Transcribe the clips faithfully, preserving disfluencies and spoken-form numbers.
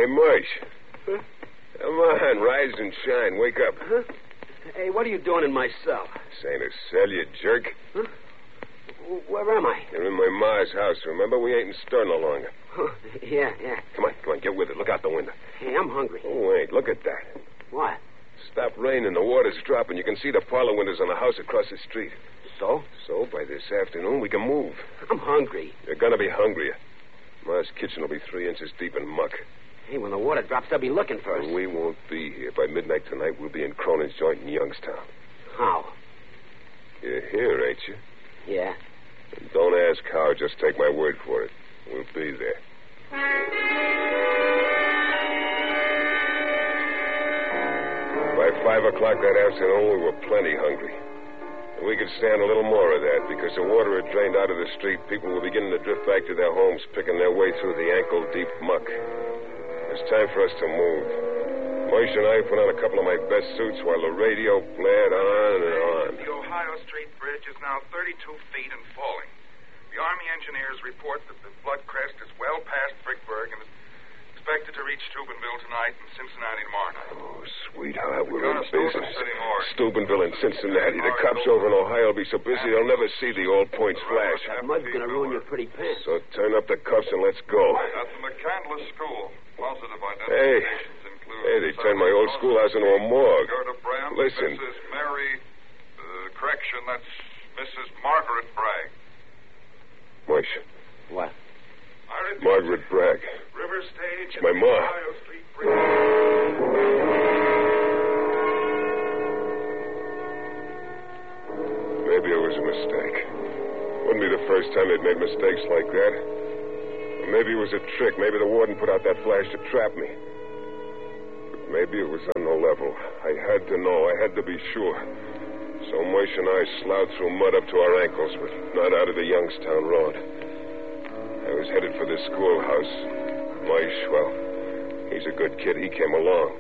Hey, Mush. Huh? Come on, rise and shine. Wake up. Huh? Hey, what are you doing in my cell? This ain't a cell, you jerk. Huh? Where am I? You're in my ma's house, remember? We ain't in stir no longer. Huh. Yeah, yeah. Come on, come on, get with it. Look out the window. Hey, I'm hungry. Oh, wait, look at that. What? Stop raining. The water's dropping. You can see the parlor windows on the house across the street. So? So, by this afternoon, we can move. I'm hungry. You're gonna be hungrier. Ma's kitchen will be three inches deep in muck. Hey, when the water drops, they'll be looking for us. And we won't be here. By midnight tonight, we'll be in Cronin's joint in Youngstown. How? You're here, ain't you? Yeah. And don't ask how. Just take my word for it. We'll be there. By five o'clock that afternoon, we were plenty hungry. And we could stand a little more of that because the water had drained out of the street. People were beginning to drift back to their homes, picking their way through the ankle-deep muck. It was time for us to move. Moish and I put on a couple of my best suits while the radio blared on and on. The Ohio Street Bridge is now thirty-two feet and falling. The Army engineers report that the flood crest is well past Vicksburg and is expected to reach Steubenville tonight and Cincinnati tomorrow night. Oh, sweetheart, we're in Steuben business. City morgue. Steubenville and Cincinnati. The cops over in Ohio will be so busy they'll never see the old points flash. That mud's going to ruin your pretty pants. So turn up the cuffs and let's go. At the McCandless School, positive Hey. identifications include... Hey, they turned my old schoolhouse into a morgue. Gerda Brandt, Listen. Missus Mary... Uh, correction, that's Missus Margaret Bragg. Moish, What? I repeat, Margaret Bragg. River Stage... My and ma. Ohio Street Bridge. Maybe it was a mistake. Wouldn't be the first time they'd made mistakes like that. Or maybe it was a trick. Maybe the warden put out that flash to trap me. But maybe it was on the level. I had to know. I had to be sure. So Moish and I slouched through mud up to our ankles, but not out of the Youngstown road. I was headed for the schoolhouse. Moish, well, he's a good kid. He came along.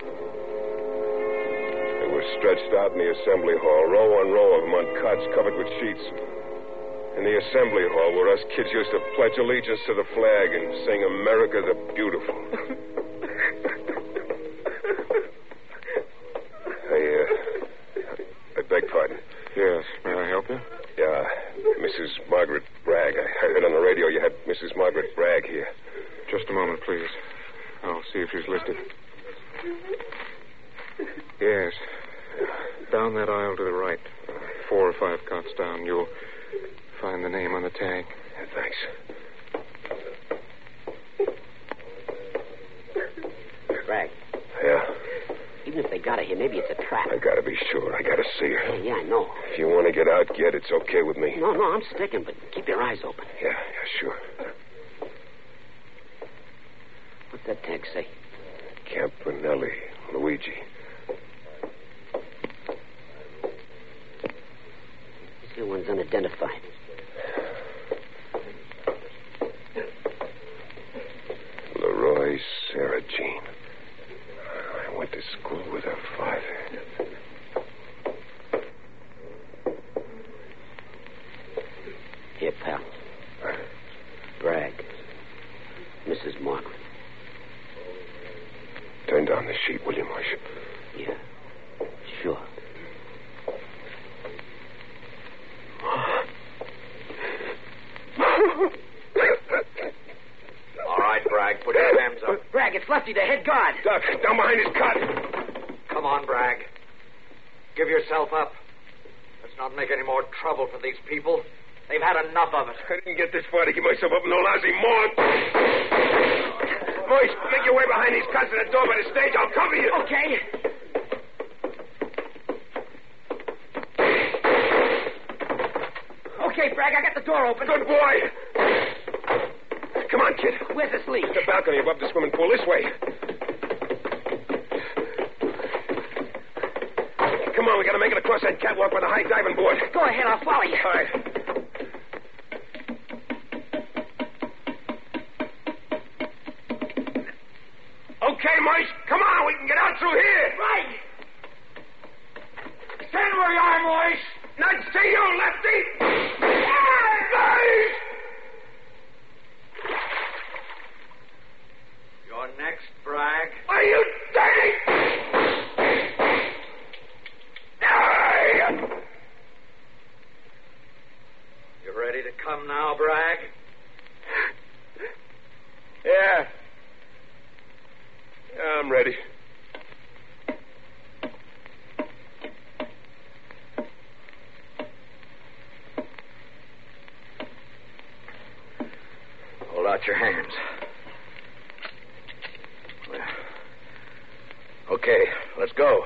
They were stretched out in the assembly hall, row on row of them on cots covered with sheets. In the assembly hall where us kids used to pledge allegiance to the flag and sing America the Beautiful. I, uh, I beg pardon. Yes, may I help you? Yeah, Missus Margaret Bragg. I heard on the radio you had Missus Margaret Bragg here. Just a moment, please. I'll see if she's listed. Yes. Down that aisle to the right. Four or five cots down. You'll find the name on the tag. Yeah, thanks. Bragg. Yeah, Even if they got her here, maybe it's a trap. I gotta be sure. I gotta see her. Yeah, yeah, I know. If you want to get out, get. It's okay with me. No, no, I'm sticking, but keep your eyes open. Yeah, yeah, sure. What's that tag say? Campanelli, Luigi. This one's unidentified. Leroy Sarah Jean. I went to school with her father. Here, pal. Bragg. Missus Margaret. Turn down the sheet, will you, Marsh? Yeah. Sure. All right, Bragg, put your hands up. Bragg, it's Lefty, the head guard. Doc, down behind his cot. Come on, Bragg. Give yourself up. Let's not make any more trouble for these people. They've had enough of it. I didn't get this far to get myself up in no lousy morgue. Moish, make your way behind these cots to the door by the stage. I'll cover you. Okay. Okay, Bragg, I got the door open. Good boy. Come on, kid. Where's the sleeve? The balcony above the swimming pool. This way. Come on, we gotta make it across that catwalk by the high diving board. Go ahead, I'll follow you. All right. Okay, Moish, come on, we can get out through here. Right. Stand where you are, Moish. Nuts to you, Lefty. You're next. ready. Hold out your hands. Okay, let's go.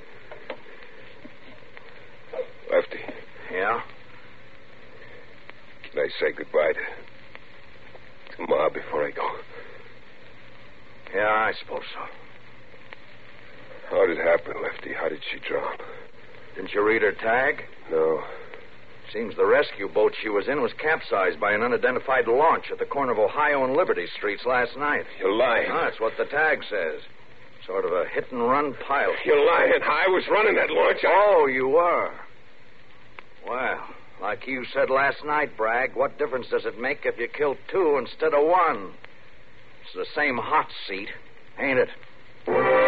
Lefty, Yeah? can I say goodbye to, to Ma before I go? Yeah, I suppose so. How did it happen, Lefty? How did she drop? Didn't you read her tag? No. Seems the rescue boat she was in was capsized by an unidentified launch at the corner of Ohio and Liberty Streets last night. You're lying. Ah, that's what the tag says. Sort of a hit-and-run pilot. You're lying. I was running that launch. I... Oh, you were. Well, like you said last night, Bragg, what difference does it make if you kill two instead of one? It's the same hot seat, ain't it?